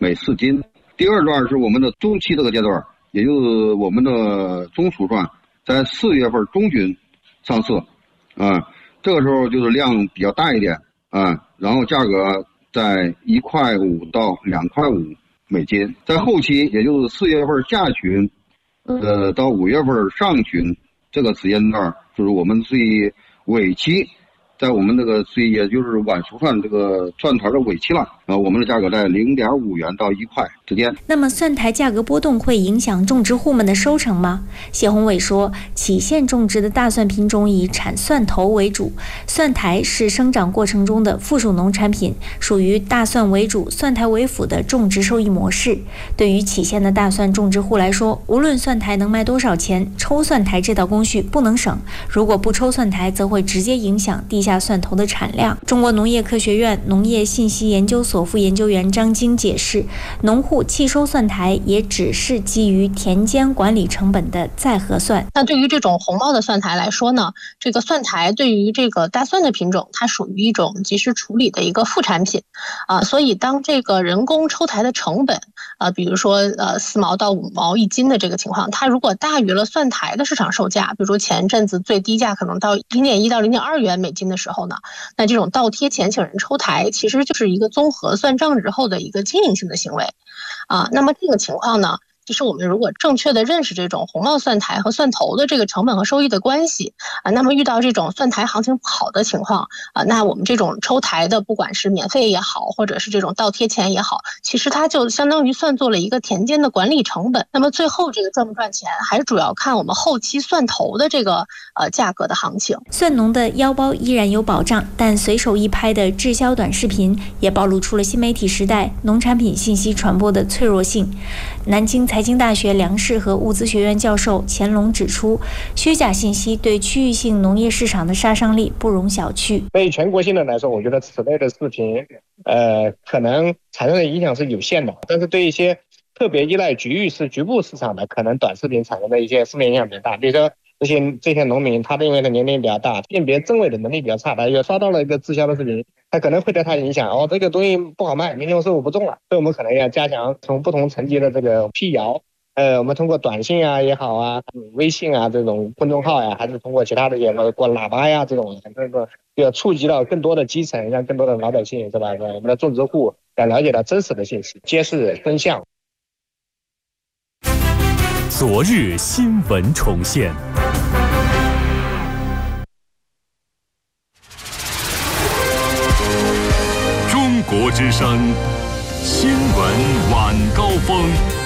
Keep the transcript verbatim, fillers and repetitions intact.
每四斤。第二段是我们的中期这个阶段，也就是我们的中熟蒜，在四月份中旬上市，啊，这个时候就是量比较大一点啊，然后价格在一块五到两块五美金。在后期，也就是四月份下旬，呃，到五月份上旬这个时间段，就是我们最尾期。在我们这个所以也就是晚熟蒜这个蒜头的尾期了啊，我们的价格在零点五元到一块之间。 那么蒜苔价格波动会影响种植户们的收成吗？谢宏伟说，杞县种植的大蒜品种以产蒜头为主，蒜苔是生长过程中的附属农产品，属于大蒜为主、蒜苔为辅的种植收益模式。对于杞县的大蒜种植户来说，无论蒜苔能卖多少钱，抽蒜苔这道工序不能省。如果不抽蒜苔，则会直接影响地下蒜头的产量。中国农业科学院农业信息研究所副研究员张晶解释，农户弃收蒜苔也只是基于田间管理成本的再核算。 那对于这种红帽的蒜苔来说呢，这个蒜苔对于这个大蒜的品种，它属于一种及时处理的一个副产品啊，所以当这个人工抽苔的成本啊，比如说呃四毛到五毛一斤的这个情况，它如果大于了蒜苔的市场售价，比如说前阵子最低价可能到零点一到零点二元美金的时候呢，那这种倒贴钱请人抽苔其实就是一个综合算账之后的一个经营性的行为啊。那么这个情况呢，其实我们如果正确的认识这种红帽蒜苔和蒜头的这个成本和收益的关系啊，那么遇到这种蒜苔行情不好的情况啊，那我们这种抽苔的不管是免费也好，或者是这种倒贴钱也好，其实它就相当于算作了一个田间的管理成本。那么最后这个赚不赚钱，还是主要看我们后期蒜头的这个呃价格的行情。 蒜农的腰包依然有保障，但随手一拍的滞销短视频也暴露出了新媒体时代农产品信息传播的脆弱性。南京财经大学粮食和物资学院教授钱龙指出，虚假信息对区域性农业市场的杀伤力不容小觑。 对全国性的来说，我觉得此类的视频，呃，可能产生的影响是有限的，但是对一些特别依赖局域市、局部市场的，可能短视频产生的一些负面影响比较大。比如说这些这些农民，他因为他年龄比较大，辨别真伪的能力比较差，他也刷到了一个滞销的视频，他可能会对他影响哦，这个东西不好卖，明天我收入不中了，所以我们可能要加强从不同层级的这个辟谣。呃，我们通过短信啊也好啊，微信啊这种公众号呀，还是通过其他的也过喇叭呀这种，这个要触及到更多的基层，让更多的老百姓是吧？我们的种植户要了解到真实的信息，揭示真相。 昨日新闻重现。中国之声新闻晚高峰。